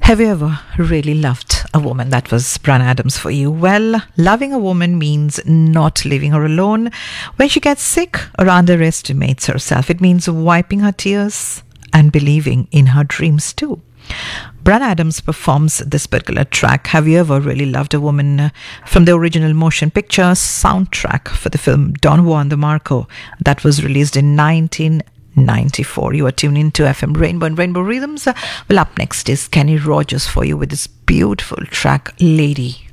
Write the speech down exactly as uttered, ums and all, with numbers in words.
Have you ever really loved a woman? That was Bryan Adams for you. Well, loving a woman means not leaving her alone when she gets sick or underestimates herself. It means wiping her tears and believing in her dreams too. Bryan Adams performs this particular track, Have You Ever Really Loved a Woman, from the original motion picture soundtrack for the film Don Juan de Marco that was released in nineteen ninety-four. You are tuned in to F M Rainbow and Rainbow Rhythms. Well, up next is Kenny Rogers for you with this beautiful track, Lady.